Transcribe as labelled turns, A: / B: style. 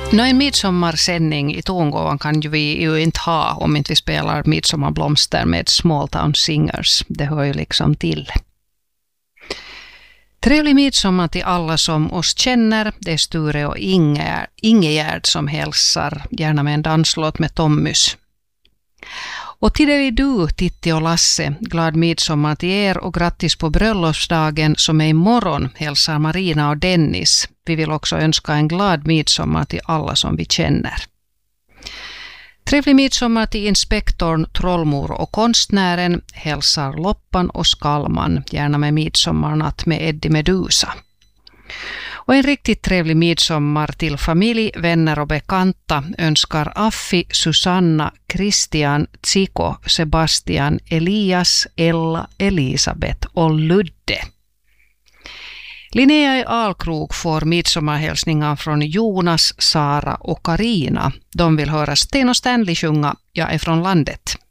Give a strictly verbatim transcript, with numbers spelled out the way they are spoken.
A: Nå, en midsommarsändning i tongåvan kan ju vi ju inte ha om inte vi spelar midsommarblomster med Small Town Singers. Det hör ju liksom till. Trevlig midsommar till alla som oss känner. Det är Sture och Inge, Ingegärd som hälsar, gärna med en danslåt med Tommys. Och till dig du, Titti och Lasse, glad midsommar till er och grattis på bröllopsdagen som är imorgon, hälsar Marina och Dennis. Vi vill också önska en glad midsommar till alla som vi känner. Trevlig midsommar till inspektorn, trollmor och konstnären, hälsar Loppan och Skalman, gärna med midsommarnatt med Eddie Medusa. Och en riktigt trevlig midsommar till familj, vänner och bekanta önskar Affi, Susanna, Christian, Tsiko, Sebastian, Elias, Ella, Elisabeth och Ludde. Linnea i Alkrok får midsommarhälsningar från Jonas, Sara och Karina. De vill höra Sten och Stanley sjunga Jag är från landet.